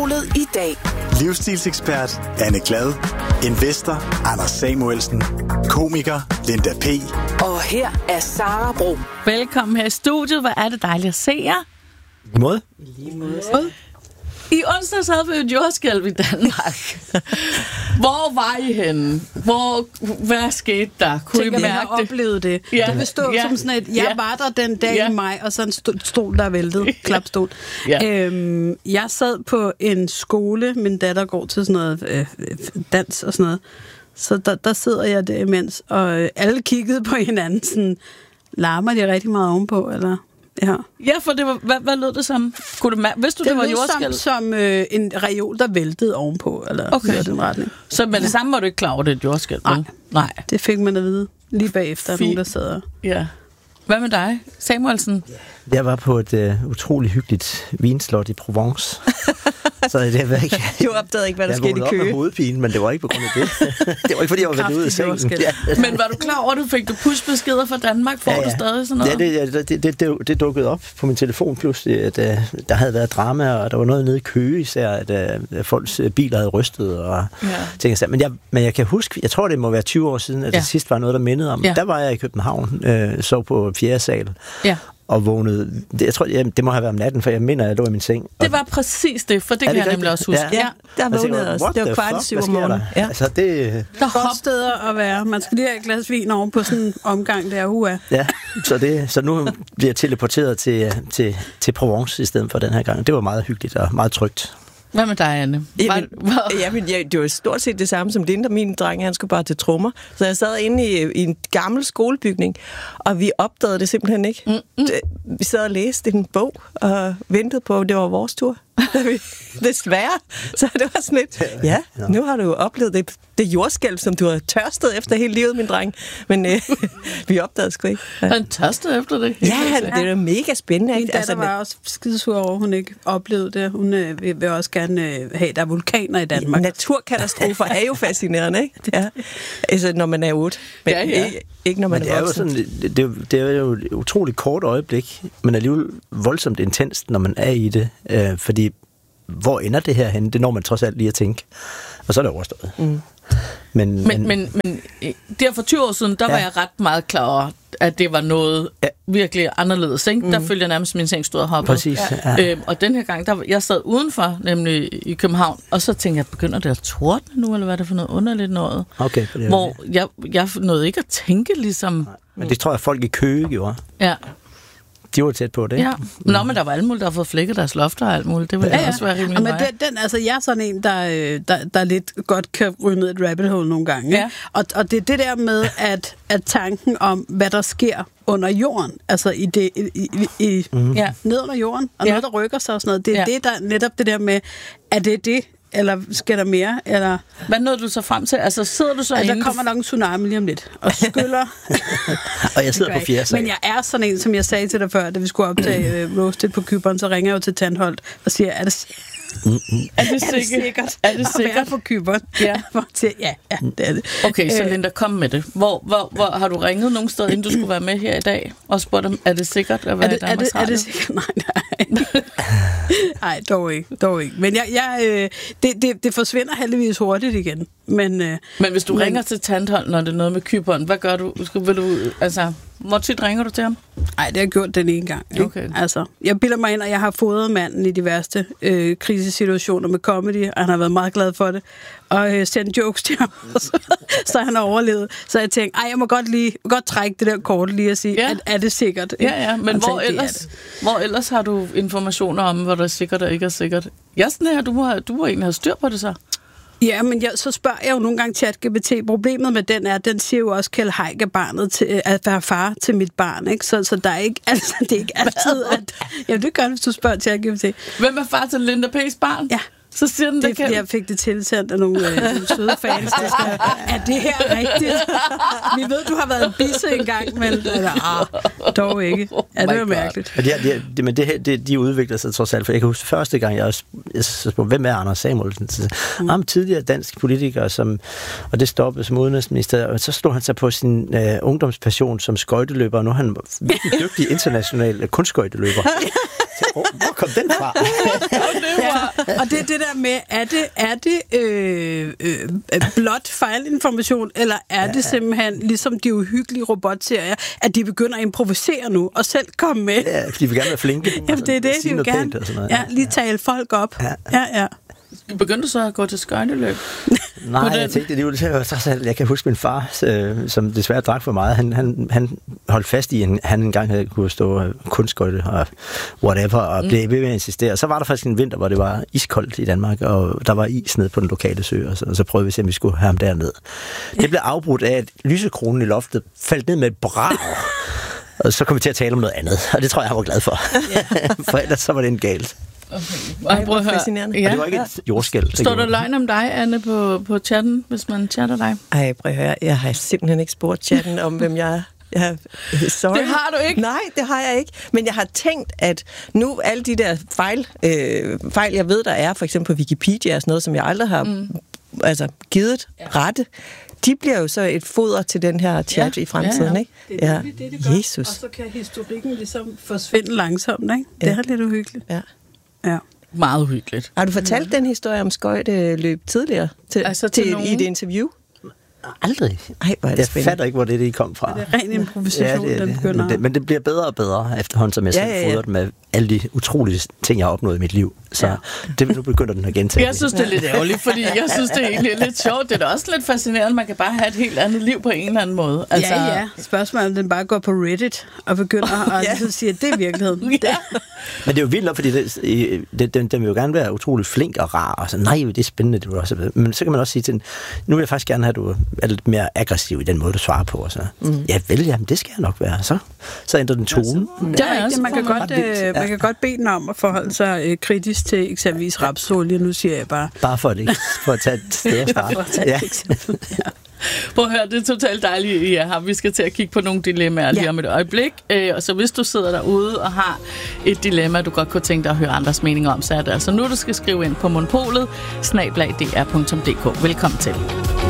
Sproglaboratoriet i dag. Livsstilsekspert Anne Glad. Investor Anders Samuelsen. Komiker Linda P. Og her er Sara Bro. Velkommen her i studiet. Hvor er det dejligt at se jer. Lige måde. I onsdags havde vi et jordskælv i Danmark. Hvor var I henne? Hvad skete der? Kunne I mærke det? Oplevede det. Ja. Det vil stå som sådan et, jeg var der den dag i maj, og så en stol, der væltede. Klapstol. Ja. Jeg sad på en skole, min datter går til sådan noget dans og sådan noget. Så der sidder jeg der imens, og alle kiggede på hinanden sådan, larmer de rigtig meget ovenpå, eller... Ja, for det var, hvad lød det som? Vidste du, det var jordskælv? Som en reol, der væltede ovenpå, eller den retning. Så med det samme var du ikke klar over, det er et jordskælv? Nej. Det fik man at vide lige bagefter, nogen der sad. Ja. Hvad med dig, Samuelsen? Jeg var på et utroligt hyggeligt vinslot i Provence. Så det var ikke... Du opdagede ikke, hvad der skete i Køge. Jeg vågnede op med hovedpine, men det var ikke på grund af det. Det var ikke, fordi jeg var været ude af sengen. Ja. Men var du klar over, at du fik pushbeskeder fra Danmark? Får du stadig sådan noget? Det dukkede op på min telefon pludselig, at der havde været drama, og der var noget nede i Køge især, at folks biler havde rystet. Og men jeg kan huske, jeg tror, det må være 20 år siden, at det sidst var noget, der mindede om. Der var jeg i København, så på 4. sal. Ja. Og vågnede. Jeg tror, det må have været om natten, for jeg mener, jeg lå i min seng. Det var præcis det, for det kan jeg nemlig også huske. Ja, der vågnede også. Det var 6:15 om morgenen. Ja. Altså, det er godt steder at være. Man skal lige have et glas vin oven på sådan en omgang der. Ja, så nu bliver jeg teleporteret til Provence i stedet for den her gang. Det var meget hyggeligt og meget trygt. Hvad med dig, Anne? Det var stort set det samme som Linda. Min dreng, han skulle bare til trommer. Så jeg sad inde i en gammel skolebygning, og vi opdagede det simpelthen ikke. Vi sad og læste en bog og ventede på, at det var vores tur. Desværre. Så det var sådan lidt, nu har du oplevet det jordskælv, som du har tørstet efter hele livet, min dreng. Men vi opdagede sgu ikke. Han tørstede efter det? Ja, det er mega spændende. Min datter var også skidesur over, hun ikke oplevede det. Hun vil også gerne have, der er vulkaner i Danmark. Naturkatastrofer er jo fascinerende, ikke? Ja. Altså, når man er 8. Men ikke når man er voksen. Det er jo et utroligt kort øjeblik, men alligevel voldsomt intenst, når man er i det. Fordi hvor ender det her henne? Det når man trods alt lige at tænke. Og så er det overstået. Men der for 20 år siden, der var jeg ret meget klar over, at det var noget virkelig anderledes. Ikke? Der følte jeg nærmest min seng stod og hoppede. Præcis. Ja. Og den her gang, jeg sad udenfor, nemlig i København, og så tænkte jeg, begynder det at tordne nu, eller hvad er det for noget underligt noget? Okay, hvor jeg nåede ikke at tænke ligesom... Nej, men det tror jeg, folk i Køge gjorde. Ja. De var tæt på det. Ja. Men der var alle mulige, der har fået flækket deres lofter og alt muligt. Det ville også være rimelig meget. Men jeg er sådan en, der lidt godt kan ryge ned et rabbit hole nogle gange. Ja. Og det er det der med, at tanken om, hvad der sker under jorden, altså ned under jorden, og noget, der rykker sig og sådan noget, det er det, der netop det der med, er det, eller skal der mere? Eller... Hvad nåede du så frem til? Altså sidder du så inde? Der kommer nok en tsunami lige om lidt, og skyller. Og jeg sidder på 4. sal. Men jeg er sådan en, som jeg sagde til dig før, da vi skulle optage Roasted på Cypern, så ringer jeg jo til Tandholt og siger, er det sikkert? Er det sikkert på Cypern? Ja. Ja, det er det. Okay, så Linda, kom med det. Hvor har du ringet nogen sted, inden du skulle være med her i dag, og spurgt dem, er det sikkert at være i Danmarks Radio? Er det sikkert? Nej. Nej, dog ikke. Men det forsvinder heldigvis hurtigt igen. Men hvis du ringer til Tandholt, når det er noget med Cypern, hvad gør du? Hvor tit ringer du til ham? Nej, det har jeg gjort den ene gang. Ikke? Okay. Altså, jeg bilder mig ind, at jeg har fodret manden i de værste krisesituationer med comedy, og han har været meget glad for det. Og sendt jokes til ham, så han har overlevet. Så jeg tænkte, jeg må godt trække det der kort lige og sige, at er det sikkert? Ja, men hvor ellers har du informationer om, hvor der er sikkert og ikke er sikkert? Sådan her, du må egentlig have styr på det så. Ja, men så spørger jeg jo nogle gange ChatGPT. Problemet med den er, at den siger jo også, Kjeld Haik er barnet til, at være far til mit barn, ikke? Så der er ikke, altså, det er ikke altid, at... Jamen, det gør det, hvis du spørger ChatGPT. Hvem er far til Linda P's barn? Ja. Så siger den, det er, fordi jeg fik det tilsendt af nogle søde fans. Er det her rigtigt? Vi ved, du har været bisse engang, men dog ikke. Ja, det var mærkeligt. Men de udvikler sig trods alt. For jeg kan huske første gang, jeg spurgte, hvem er Anders Samuelsen? Tidligere dansk politiker, og det stoppede som udenrigsminister, og så slog han sig på sin ungdomspassion som skøjteløber, og nu er han virkelig dygtig international kunstskøjteløber. Hvor kom den fra? Og det er det der med, er det blot fejlinformation, eller er det simpelthen ligesom de uhyggelige robotserier, at de begynder at improvisere nu, og selv komme med? Ja, de vil gerne være flinke. Jamen, det er det, de vil gerne. Ja, lige tale folk op. Ja. Begyndte så at gå til skøjteløb? Nej, jeg tænkte, det var jeg kan huske min far, som desværre drak for meget. Han holdt fast i, han engang havde kunne stå kunstskøjte og whatever, og blev ved med at insistere. Så var der faktisk en vinter, hvor det var iskoldt i Danmark, og der var is nede på den lokale sø, og så prøvede vi at se, om vi skulle have ham derned. Det blev afbrudt af, at lysekronen i loftet faldt ned med et brag. Og så kom vi til at tale om noget andet, og det tror jeg var glad for. For ellers så var det en galt. Okay. Prøv at høre. Ja. Og det var ikke et jordskælv. Står der løgn om dig, Anne, på chatten, hvis man chatter dig? Ej, prøv at høre. Jeg har simpelthen ikke spurgt chatten om, hvem jeg er. Sorry. Det har du ikke? Nej, det har jeg ikke. Men jeg har tænkt, at nu alle de der fejl, jeg ved, der er, for eksempel på Wikipedia og sådan noget, som jeg aldrig har givet rette, de bliver jo så et foder til den her chat i fremtiden, ikke? Det er det gør. Jesus. Og så kan historikken ligesom forsvinde langsomt, ikke? Det er lidt uhyggeligt. Ja. Meget uhyggeligt. Har du fortalt den historie om skøjteløb tidligere i et interview? Aldrig. Ej, hvor er det jeg spændende. fatter ikke, hvor det kom fra. Det er ren improvisation, den begynder. Men det bliver bedre og bedre efterhånden, som jeg selv fodret med alle de utrolige ting, jeg har opnået i mit liv. Så nu begynder den at gentage. Jeg synes, det er lidt ærgerligt, fordi jeg synes, det er egentlig lidt sjovt. Det er da også lidt fascinerende, man kan bare have et helt andet liv på en eller anden måde. Altså... Ja. Spørgsmålet om den bare går på Reddit og begynder at sige, at det er virkeligheden. Ja. Men det er jo vildt nok, fordi den vil jo gerne være utrolig flink og rar. Og så, nej, det er spændende. Det også. Men så kan man også sige til den, nu vil jeg faktisk gerne have, at du er lidt mere aggressiv i den måde, du svarer på. Og så, jamen det skal jeg nok være. Så ændrer den tone. Man kan godt bede den om at forholde sig kritisk til eksempelvis rapsolie. Nu siger jeg bare... Bare for at tage et sted at starte. Prøv at høre, det er totalt dejligt, I er her. Vi skal til at kigge på nogle dilemmaer lige om et øjeblik. Og så hvis du sidder derude og har et dilemma, du godt kunne tænke dig at høre andres meninger om, så er det altså nu, du skal skrive ind på monopolet @dr.dk. Velkommen til.